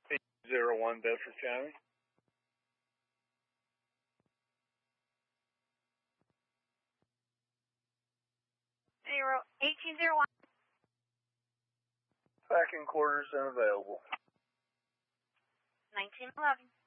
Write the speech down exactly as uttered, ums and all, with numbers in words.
Zero one Bedford County. Zero eighteen zero one. Back in quarters and available. Nineteen eleven.